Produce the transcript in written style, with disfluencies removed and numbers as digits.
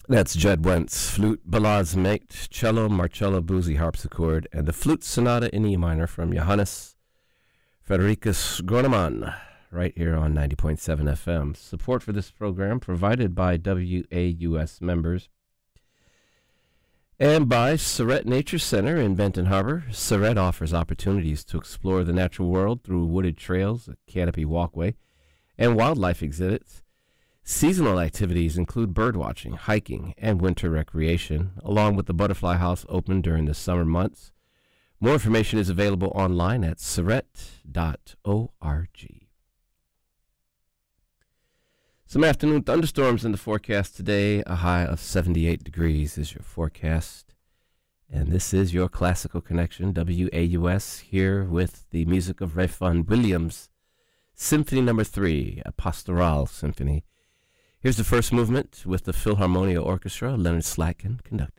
That's Jed Wentz, flute, ballades mate, cello, Marcello Buzzi harpsichord, and the flute sonata in E minor from Johannes Fredericus Gronemann, right here on 90.7 FM. Support for this program provided by WAUS members and by Surrett Nature Center in Benton Harbor. Surrett offers opportunities to explore the natural world through wooded trails, a canopy walkway, and wildlife exhibits. Seasonal activities include birdwatching, hiking, and winter recreation, along with the Butterfly House open during the summer months. More information is available online at surrett.org. Some afternoon thunderstorms in the forecast today. A high of 78 degrees is your forecast. And this is your Classical Connection, WAUS, here with the music of Rayfun Williams, Symphony No. 3, a pastoral symphony. Here's the first movement with the Philharmonia Orchestra, Leonard Slatkin conducting.